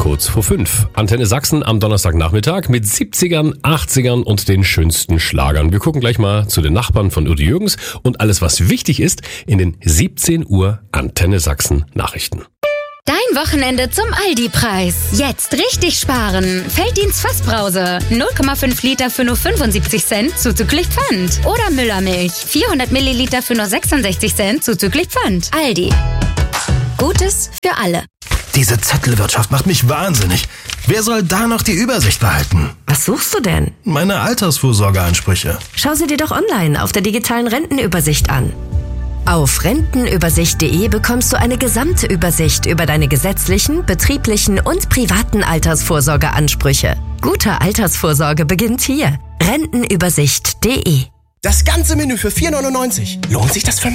kurz vor 5. Antenne Sachsen am Donnerstagnachmittag mit 70ern, 80ern und den schönsten Schlagern. Wir gucken gleich mal zu den Nachbarn von Udi Jürgens und alles, was wichtig ist, in den 17 Uhr Antenne Sachsen Nachrichten. Dein Wochenende zum Aldi-Preis. Jetzt richtig sparen. Felddienst Fassbrause. 0,5 Liter für nur 75 Cent zuzüglich Pfand. Oder Müllermilch. 400 Milliliter für nur 66 Cent zuzüglich Pfand. Aldi. Gutes für alle. Diese Zettelwirtschaft macht mich wahnsinnig. Wer soll da noch die Übersicht behalten? Was suchst du denn? Meine Altersvorsorgeansprüche. Schau sie dir doch online auf der digitalen Rentenübersicht an. Auf rentenübersicht.de bekommst du eine gesamte Übersicht über deine gesetzlichen, betrieblichen und privaten Altersvorsorgeansprüche. Gute Altersvorsorge beginnt hier. Rentenübersicht.de. Das ganze Menü für 4,99. Lohnt sich das für